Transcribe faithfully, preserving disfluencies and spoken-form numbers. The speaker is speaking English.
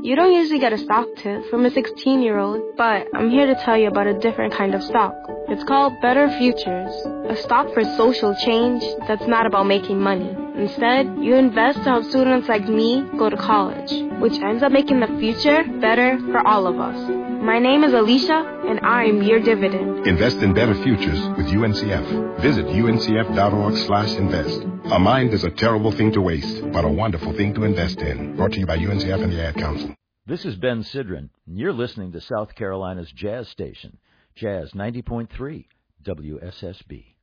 You don't usually get a stock tip from a sixteen-year-old, but I'm here to tell you about a different kind of stock. It's called Better Futures, a stock for social change that's not about making money. Instead, you invest to help students like me go to college, which ends up making the future better for all of us. My name is Alicia, and I'm your dividend. Invest in better futures with U N C F. Visit uncf.org slash invest. A mind is a terrible thing to waste, but a wonderful thing to invest in. Brought to you by U N C F and the Ad Council. This is Ben Sidran, and you're listening to South Carolina's Jazz Station, Jazz ninety point three W S S B.